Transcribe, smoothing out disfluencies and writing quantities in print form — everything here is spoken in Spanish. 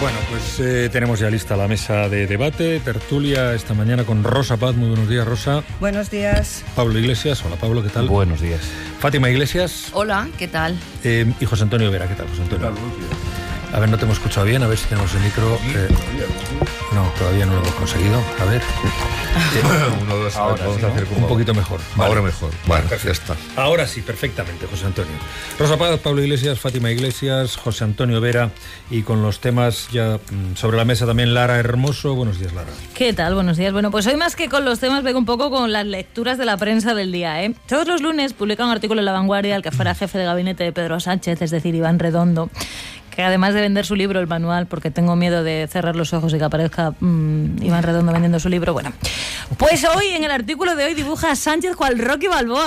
Bueno, pues tenemos ya lista la mesa de debate, tertulia esta mañana con Rosa Paz. Muy buenos días, Rosa. Buenos días. Pablo Iglesias. Hola, Pablo, ¿qué tal? Buenos días. Fátima Iglesias. Hola, ¿qué tal? Y José Antonio Vera. ¿Qué tal, José Antonio? A ver, no te hemos escuchado bien, a ver si tenemos el micro. No, todavía no lo hemos conseguido. A ver. Uno, dos, ahora vamos sí, a hacer un poquito mejor. Ahora mejor. Bueno, ya está. Ahora sí, perfectamente, José Antonio. Rosa Paz, Pablo Iglesias, Fátima Iglesias, José Antonio Vera, y con los temas ya sobre la mesa también Lara Hermoso. Buenos días, Lara. ¿Qué tal? Buenos días. Bueno, pues hoy más que con los temas vengo un poco con las lecturas de la prensa del día, ¿eh? Todos los lunes publica un artículo en La Vanguardia el que fuera jefe de gabinete de Pedro Sánchez, es decir, Iván Redondo, que además de vender su libro, el manual, porque tengo miedo de cerrar los ojos y que aparezca Iván Redondo vendiendo su libro, bueno, pues hoy, en el artículo de hoy, dibuja a Sánchez cual Rocky Balboa.